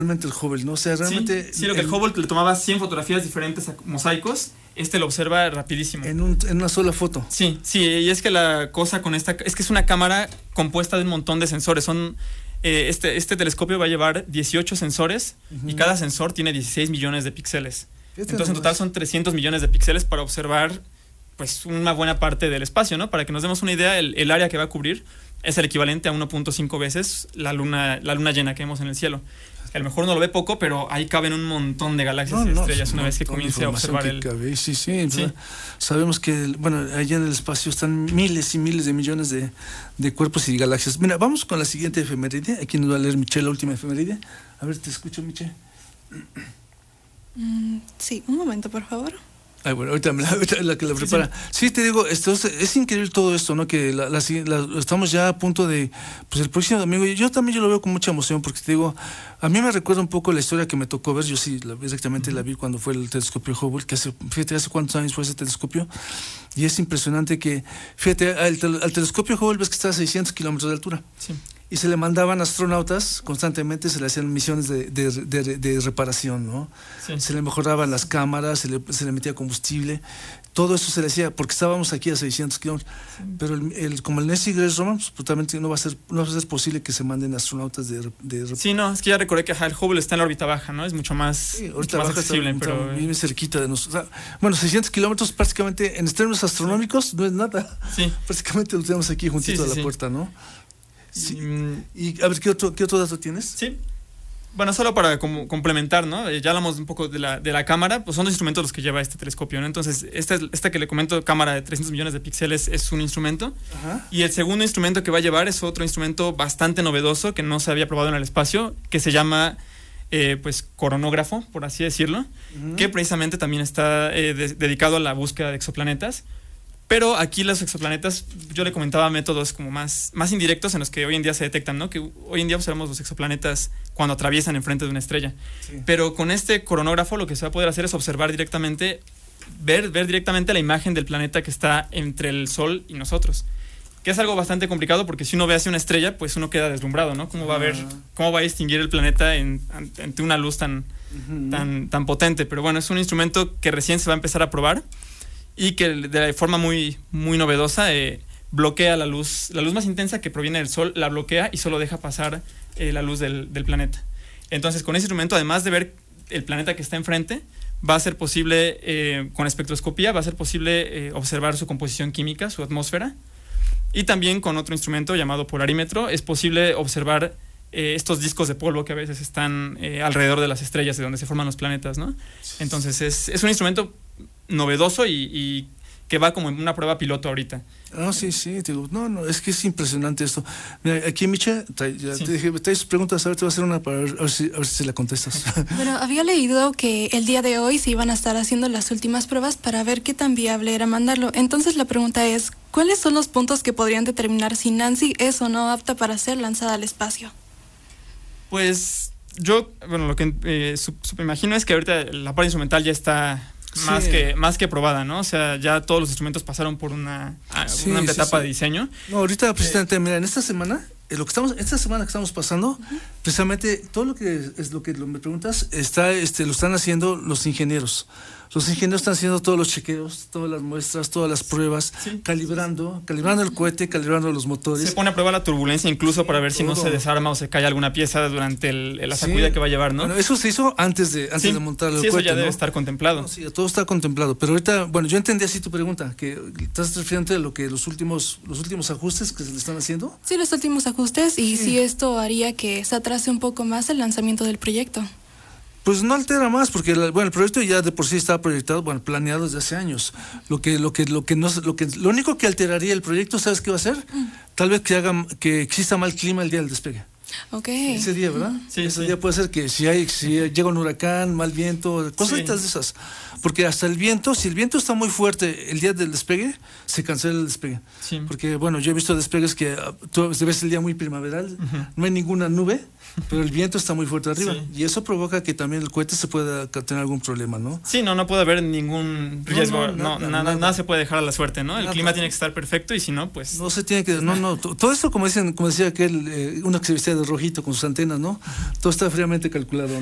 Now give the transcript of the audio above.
realmente el Hubble, ¿no? O sea, realmente... Sí, lo que el Hubble le tomaba 100 fotografías diferentes a mosaicos, lo observa rapidísimo. En una sola foto. Sí, y es que la cosa con esta... Es que es una cámara compuesta de un montón de sensores. Este telescopio va a llevar 18 sensores y cada sensor tiene 16 millones de píxeles. Entonces, en total son 300 millones de píxeles para observar pues una buena parte del espacio, ¿no? Para que nos demos una idea, el área que va a cubrir es el equivalente a 1.5 veces la luna llena que vemos en el cielo. A lo mejor no lo ve poco, pero ahí caben un montón de galaxias y estrellas una vez que comience a observar Sí. Sabemos que, allá en el espacio están miles y miles de millones de cuerpos y galaxias. Mira, vamos con la siguiente efeméride. Aquí nos va a leer Michelle la última efeméride. A ver, te escucho, Michelle. Sí, un momento, por favor. Ay, bueno, ahorita la que la prepara. Sí, te digo, es increíble todo esto, ¿no? Que estamos ya a punto de, pues el próximo domingo, yo lo veo con mucha emoción, porque te digo, a mí me recuerda un poco la historia que me tocó ver, yo sí, directamente la vi cuando fue el telescopio Hubble, que hace cuántos años fue ese telescopio, y es impresionante que, fíjate, al telescopio Hubble ves que está a 600 kilómetros de altura. Sí. Y se le mandaban astronautas constantemente, se le hacían misiones de reparación, ¿no? Sí. Se le mejoraban las cámaras, se le metía combustible, todo eso se le hacía porque estábamos aquí a 600 kilómetros. Sí. Pero como el Neil deGrasse Tyson, pues totalmente no va a ser posible que se manden astronautas Sí, no, es que ya recordé que el Hubble está en la órbita baja, ¿no? Es mucho más, ahorita más accesible. Pero bien cerquita de nosotros. O sea, 600 kilómetros prácticamente en términos astronómicos no es nada. Sí. Prácticamente lo tenemos aquí juntito a la puerta, ¿no? Sí. Y a ver, ¿qué otro dato tienes? Sí. Bueno, solo para complementar, ¿no? Ya hablamos un poco de la cámara, pues son dos instrumentos los que lleva este telescopio, ¿no? Entonces, esta que le comento, cámara de 300 millones de píxeles, es un instrumento. Ajá. Y el segundo instrumento que va a llevar es otro instrumento bastante novedoso que no se había probado en el espacio, que se llama, pues, coronógrafo, por así decirlo, que precisamente también está dedicado a la búsqueda de exoplanetas. Pero aquí los exoplanetas, yo le comentaba métodos como más indirectos en los que hoy en día se detectan, ¿no? Que hoy en día observamos los exoplanetas cuando atraviesan enfrente de una estrella. Sí. Pero con este coronógrafo lo que se va a poder hacer es observar directamente, ver directamente la imagen del planeta que está entre el Sol y nosotros. Que es algo bastante complicado porque si uno ve hacia una estrella, pues uno queda deslumbrado, ¿no? ¿Cómo va a distinguir el planeta ante una luz tan potente? Pero bueno, es un instrumento que recién se va a empezar a probar. Y que de forma muy, muy novedosa bloquea la luz más intensa que proviene del Sol, la bloquea y solo deja pasar la luz del planeta. Entonces, con ese instrumento, además de ver el planeta que está enfrente, va a ser posible, con espectroscopía, va a ser posible observar su composición química, su atmósfera. Y también con otro instrumento llamado polarímetro es posible observar estos discos de polvo que a veces están alrededor de las estrellas de donde se forman los planetas, ¿no? Entonces, es un instrumento novedoso y que va como en una prueba piloto ahorita. Sí, digo, no, es que es impresionante esto. Mira, aquí Micha, te dije, traes preguntas, a ver, te voy a hacer una para ver si la contestas. Bueno, había leído que el día de hoy se iban a estar haciendo las últimas pruebas para ver qué tan viable era mandarlo. Entonces la pregunta es, ¿cuáles son los puntos que podrían determinar si Nancy es o no apta para ser lanzada al espacio? Pues yo, lo que me imagino es que ahorita la parte instrumental ya está más que probada, ¿no? O sea, ya todos los instrumentos pasaron por una amplia etapa de diseño. No, ahorita precisamente, mira, en esta semana esta semana que estamos pasando, precisamente todo lo que me preguntas lo están haciendo los ingenieros. Los ingenieros están haciendo todos los chequeos, todas las muestras, todas las pruebas, calibrando el cohete, calibrando los motores. Se pone a prueba la turbulencia incluso para ver si no se desarma o se cae alguna pieza durante la sacudida que va a llevar, ¿no? Bueno, eso se hizo antes de montar el cohete. Eso ya debe estar contemplado. No, sí, todo está contemplado. Pero ahorita, yo entendí así tu pregunta, que estás refiriendo a lo que los últimos ajustes que se le están haciendo. Sí, los últimos ajustes, y sí esto haría que se atrase un poco más el lanzamiento del proyecto. Pues no altera más, porque el proyecto ya de por sí estaba proyectado, planeado desde hace años. Lo único que alteraría el proyecto, ¿sabes qué va a ser? Tal vez que exista mal clima el día del despegue. Okay. Ese día, ¿verdad? Sí, ese día puede ser que si llega un huracán, mal viento, cositas de esas. Porque hasta el viento, si el viento está muy fuerte el día del despegue, se cancela el despegue. Sí. Porque, yo he visto despegues que tú ves el día muy primaveral, no hay ninguna nube, pero el viento está muy fuerte arriba. Sí. Y eso provoca que también el cohete se pueda tener algún problema, ¿no? Sí, no puede haber ningún riesgo. Nada se puede dejar a la suerte, ¿no? El Nada. clima tiene que estar perfecto y si no, pues... No se tiene que... Todo eso, como decía aquel, uno que se vestía de rojito con sus antenas, ¿no? Todo está fríamente calculado.